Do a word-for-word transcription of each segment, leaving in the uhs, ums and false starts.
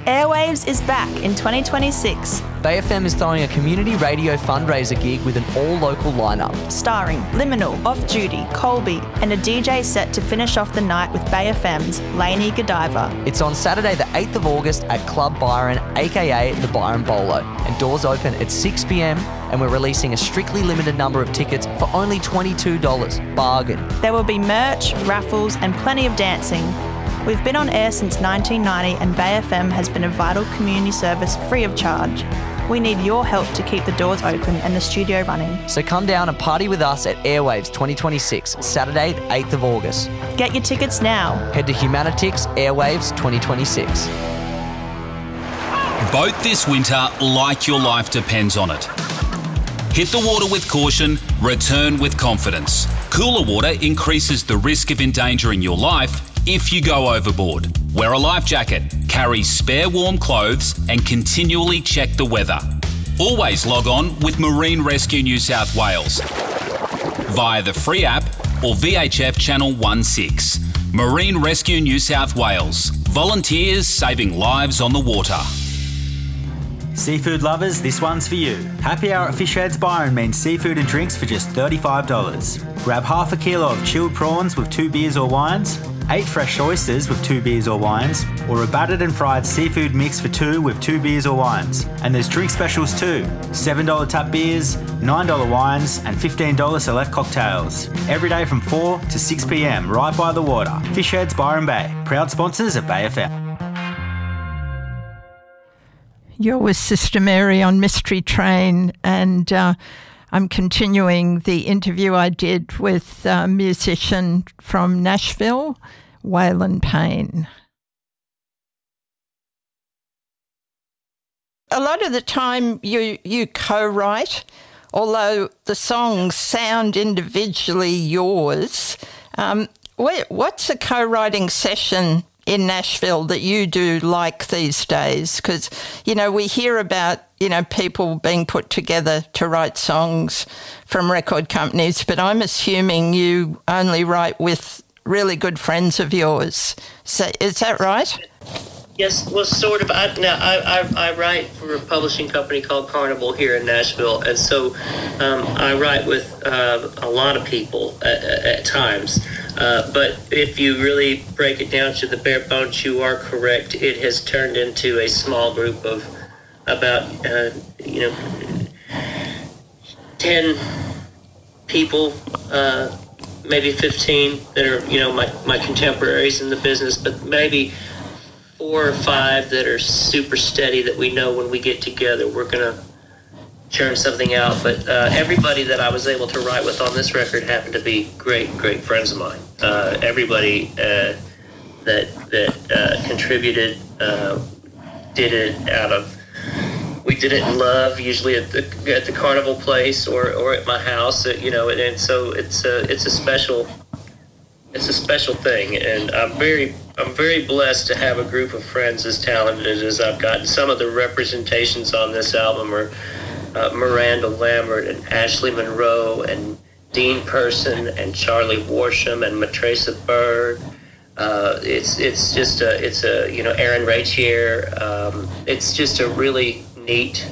Airwaves is back in twenty twenty-six. Bay F M is throwing a community radio fundraiser gig with an all-local lineup. Starring Liminal, Off Duty, Colby, and a D J set to finish off the night with Bay F M's Lainey Godiva. It's on Saturday the eighth of August at Club Byron, aka the Byron Bolo. And doors open at six p.m. and we're releasing a strictly limited number of tickets for only twenty-two dollars. Bargain. There will be merch, raffles, and plenty of dancing. We've been on air since nineteen ninety and Bay F M has been a vital community service free of charge. We need your help to keep the doors open and the studio running. So come down and party with us at Airwaves twenty twenty-six, Saturday the eighth of August. Get your tickets now. Head to Humanitix Airwaves twenty twenty-six. Boat this winter like your life depends on it. Hit the water with caution, return with confidence. Cooler water increases the risk of endangering your life if you go overboard. Wear a life jacket, carry spare warm clothes, and continually check the weather. Always log on with Marine Rescue New South Wales via the free app or V H F Channel sixteen. Marine Rescue New South Wales. Volunteers saving lives on the water. Seafood lovers, this one's for you. Happy hour at Fish Heads Byron means seafood and drinks for just thirty-five dollars. Grab half a kilo of chilled prawns with two beers or wines, eight fresh oysters with two beers or wines, or a battered and fried seafood mix for two with two beers or wines. And there's drink specials too. seven dollars tap beers, nine dollars wines, and fifteen dollars select cocktails. Every day from four to six p.m, right by the water. Fish Heads Byron Bay, proud sponsors of Bay F M. You're with Sister Mary on Mystery Train, and uh, I'm continuing the interview I did with a musician from Nashville, Waylon Payne. A lot of the time you, you co-write, although the songs sound individually yours. Um, what, what's a co-writing session in Nashville that you do like these days? Because, you know, we hear about, you know, people being put together to write songs from record companies, but I'm assuming you only write with really good friends of yours. So, is that right? Yes, well, sort of. I, now, I, I, I write for a publishing company called Carnival here in Nashville, and so um, I write with uh, a lot of people at, at times. Uh, but if you really break it down to the bare bones, you are correct. It has turned into a small group of about, uh, you know, ten people, uh, maybe fifteen that are, you know, my, my contemporaries in the business, but maybe four or five that are super steady that we know when we get together we're going to churn something out. But uh, everybody that I was able to write with on this record happened to be great, great friends of mine. Uh, everybody uh, that that uh, contributed uh, did it out of, we did it in love, usually at the at the Carnival place or, or at my house, you know, and, and so it's a it's a special it's a special thing, and I'm very I'm very blessed to have a group of friends as talented as I've gotten. Some of the representations on this album are uh, Miranda Lambert and Ashley Monroe and Dean Person and Charlie Worsham and Matresa Bird. Uh, it's it's just a it's a you know Aaron Rachier. Um, it's just a really neat.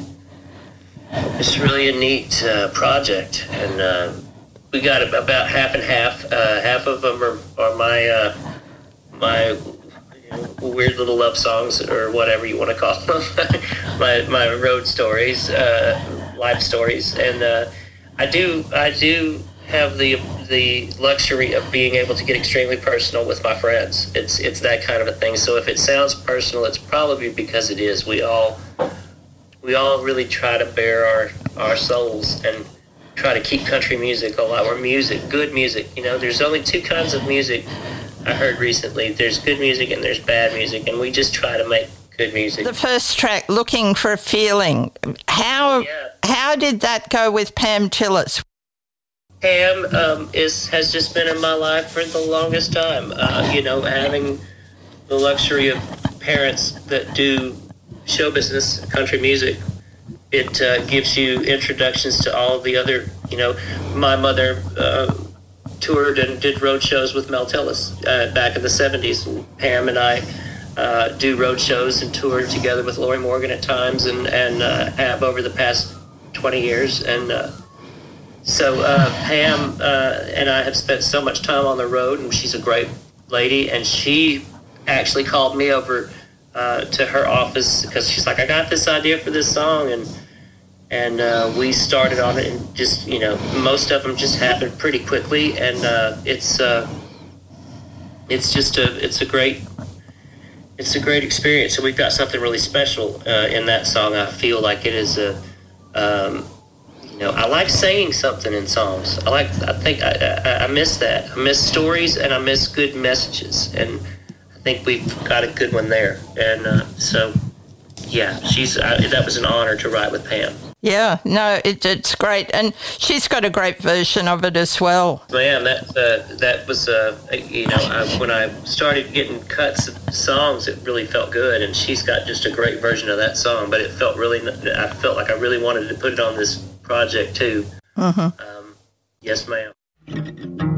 It's really a neat uh, project, and uh, we got about half and half. Uh, half of them are, are my uh, my you know, weird little love songs or whatever you want to call them. my my road stories, uh, life stories, and uh, I do I do. have the the luxury of being able to get extremely personal with my friends. It's it's that kind of a thing. So if it sounds personal, it's probably because it is. We all we all really try to bare our, our souls and try to keep country music alive, or music, good music. You know, there's only two kinds of music I heard recently. There's good music and there's bad music, and we just try to make good music. The first track, Looking for a Feeling, how yeah. how did that go with Pam Tillis? Pam um, is has just been in my life for the longest time. Uh, you know, having the luxury of parents that do show business, country music, it uh, gives you introductions to all of the other, you know, my mother uh, toured and did road shows with Mel Tillis uh, back in the seventies. Pam and I uh, do road shows and tour together with Lori Morgan at times, and and uh, have over the past twenty years. And uh, so uh, Pam uh, and I have spent so much time on the road, and she's a great lady. And she actually called me over uh, to her office because she's like, I got this idea for this song, and and uh, we started on it, and just, you know, most of them just happened pretty quickly, and uh, it's uh, it's just a it's a great it's a great experience. And we've got something really special uh, in that song. I feel like it is a um, you know, I like saying something in songs. I like I think I, I I miss that. I miss stories, and I miss good messages, and I think we've got a good one there. And uh, so yeah, she's uh, that was an honor to write with Pam. Yeah, no, it, it's great, and she's got a great version of it as well. Man, that uh, that was uh, you know I, when I started getting cuts of songs, it really felt good, and she's got just a great version of that song. But it felt really, I felt like I really wanted to put it on this project too. Mm-hmm. Um, yes, ma'am.